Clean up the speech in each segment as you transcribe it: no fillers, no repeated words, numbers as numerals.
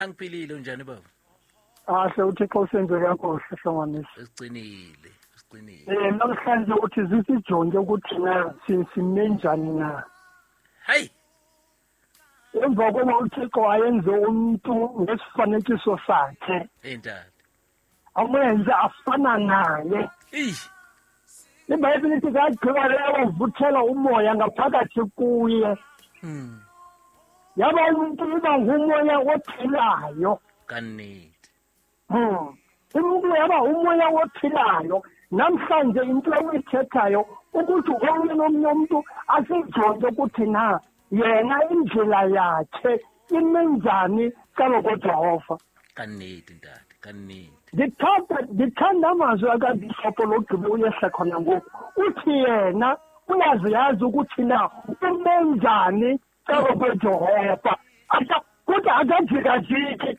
Angiphilile unjani baba? Ahle uThixo usenze kakuhle hlanganisa. Sicinile. Namhlanje uthi zisijonge ukuthi na simenjani na. Hey. Emva kokuba uThixo ayenze umuntu ngesifanekiso sakhe. Entali. Amenze afana naye. iBhayibheli lithi kagqiba leyo vuthela umoya ngaphakathi kuye. Yaba umuntu uba ngumoya ophilayo. Kaneti. Umuntu yaba umoya ophilayo. Namhlanje into oyithethayo ukuthi omunye nomunye umuntu asijonge ukuthi na yena indlela yakhe imenjani kaloku Jehova. Kaneti ntati, kaneti. Ngithanda amazwi akaBishophu loGqibe uyehla khona ngoku. Uthi yena uyaziyazi ukuthi na umenjani kaloku Jehova. Kodwa akajikajiki.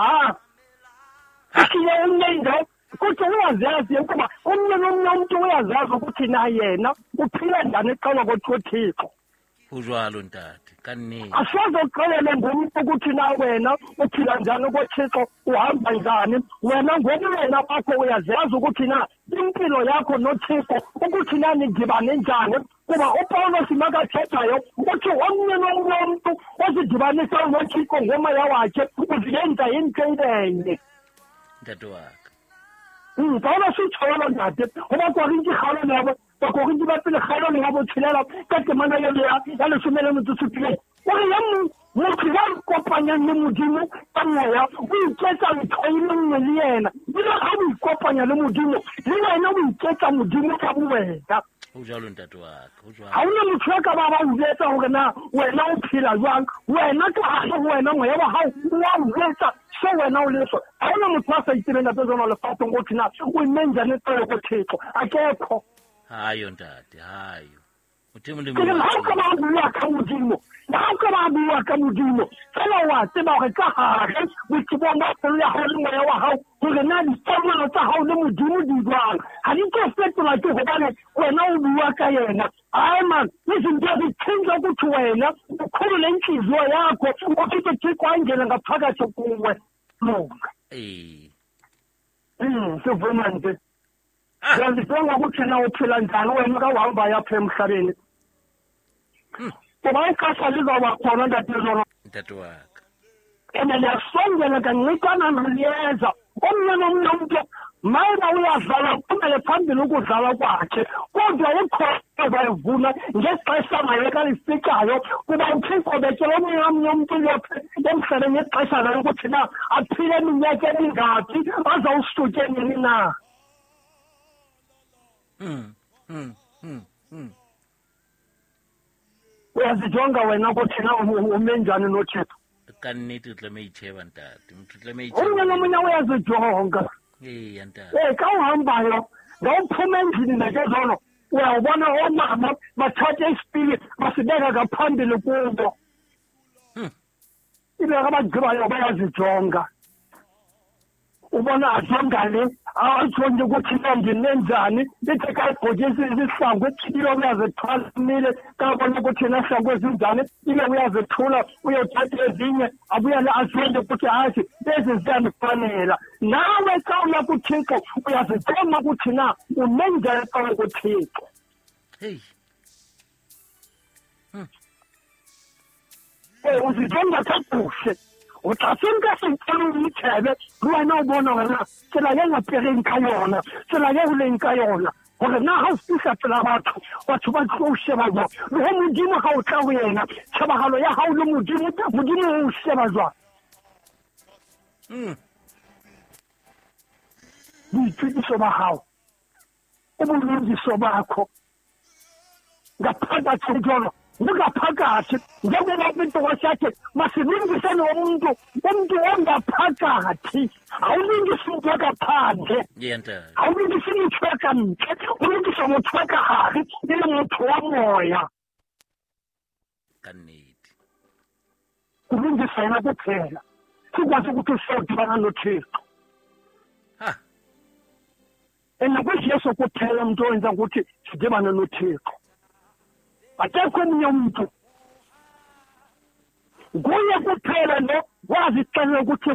Umenjani kuthi uyazazi ukuba omunye nomunye umuntu uyazazi ukuthi na yena uphila njani qala koThixo. Ujwalo ntati, kanini. Asozoxelele ngomuntu ukuthi na wena uphila njani koThixo uhamba njani. Wena ngobulena bakho uyazazi ukuthi na impilo yakho noThixo ukuthi na nidibane njani. Kuba uPaulos makathethayo uthi omunye nomunye umuntu ozidibanisa noThixo ngomoya wakhe uziyenza into enye. Ntati wakhe. Paulos utholo ntate ngoba kwarinti khalo nabo kwarinti ba pele khalo ngabo tshilela ka temana ya lesomela motsotsopile o re ya motho ya kopanya le modimo ka moya o iketsa ntho e nngwe le yena dilo ga o ikopanya le modimo le wena o iketsa modimo ka bowena. O jalo ntate wakhe, o jalo. Ha ona motho ya ka ba uletsa hore na wena o phila jwang wena ka ha wena moya wa hao wa uletsa so wena o leso ha ona motho a sa itebela tsona le fatong go thina o imenjane tseo go Thixo akekho. Hayo ntati, hayo. Uthimo le mo ha ka ba bua ka modimo ha ka ba bua ka modimo fela wa tseba gore ka hare botse bona pelo ya hao le moya wa hao gore na dikamano tsa hao le modimo di jwang ha di tlo fetola ke hobane wena o bua ka yena. Hayi man izinto zitshintsha ukuthi wena ukhulule inhliziyo yakho ukuthi Thixo angene ngaphakathi kuwe. Sivuma nje. Ngiyazibonga ukuthi na uphila njani wena ka uhamba yapha emhlabeni. Kuba ikhasa lizoba khona ntati wakhe. Ene liyasongela kancikana noliyeza omunye nomunye umuntu mayena uyadlala kumele phambili ukudlala kwakhe kodwa ikhona azayivuna ngexesha mayeka lifikayo kuba uThixo betshela omunye umuntu yophe emhlabeni ngexesha layo ukuthi na aphile iminyaka emingaphi azawusuke nini na. Uyazijonga wena ukuthi na umenjani noThixo. Kaneti utlameicheba ntati, mntu utlameicheba. Omunye nomunye uyazijonga. Ntati. Ka uhambayo ngawuphuma endlini nakezolo uyawubona omama bathatha isipili basibeka ngaphambili kubo. Ibeka abagqibayo bayazijonga. Ubona ajongane ajonge ukuthi ngendinenjani lithi ka ibhokisi isihlangu ilo uyazithwala kabona ukuthi nahlangu ezinjani ile uyazithula uyothatha ezinye abuyele ajonge ukuthi hayi lezi ziyandifanela nawe xa uya kuThixo uyazithoma ukuthi na umenjani xa kuThixo. Uzijonga kakuhle uthasinka sentshela umthebe wena ubona wena tsela ya ngapereng ka yona tsela ya uleng ka yona gore na ha o fisa tsela batho ba tlo o sheba jwang le ho modimo ha o tla ho yena tshebagalo ya hao le modimo o sheba jwang. Boitsebiso ba hao ubulungiso bakho ngaphakathi jolo ngaphakathi njengoba into wasakhe masilungisane umuntu ongaphakathi awulungisi umuntu ngaphandle awulungisi umuntu wakamhle ulungisa umuntu wakahari ile umuntu womoya kaneti kulungisa yena kuphela sikwazi ukuthi usodibana noThixo. Nakwejesu kuphela umuntu owenza ukuthi sidibane noThixo. Akekho omunye umuntu kuye kuphela lo wazixelela ukuthi